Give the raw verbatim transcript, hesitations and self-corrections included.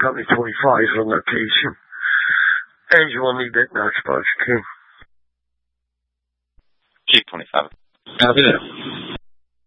got me twenty-five on that occasion. And you want me a bit now, Spudge, okay? Keep twenty-five. I'll do it.